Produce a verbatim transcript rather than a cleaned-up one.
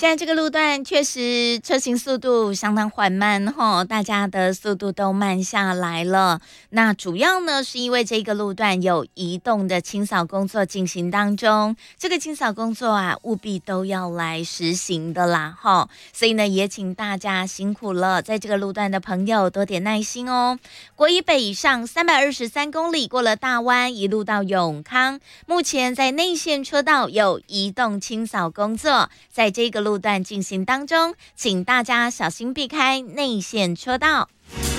现在这个路段确实车行速度相当缓慢齁，大家的速度都慢下来了。那主要呢是因为这个路段有移动的清扫工作进行当中，这个清扫工作啊务必都要来实行的啦齁，所以呢也请大家辛苦了，在这个路段的朋友多点耐心哦。国一北以上三百二十三公里过了大湾，一路到永康，目前在内线车道有移动清扫工作，在这个路段进行当中，请大家小心避开内线车道。